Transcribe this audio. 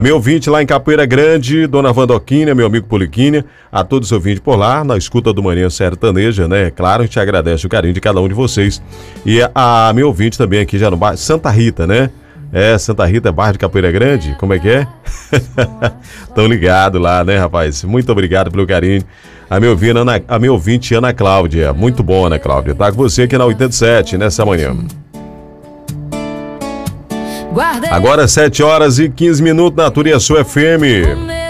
Meu ouvinte lá em Capoeira Grande, Dona Vandoquinha, meu amigo Poliquinha, a todos os ouvintes por lá, na escuta do Manhã Sertaneja, né? Claro, a gente agradece o carinho de cada um de vocês. E a meu ouvinte também aqui já no bairro, Santa Rita, né? Santa Rita é bairro de Capoeira Grande, como é que é? Tão ligado lá, né, rapaz? Muito obrigado pelo carinho. A meu ouvinte Ana Cláudia, muito bom, Ana Cláudia. Tá com você aqui na 87, nessa manhã. Agora 7 horas e 15 minutos na Turiaçu FM.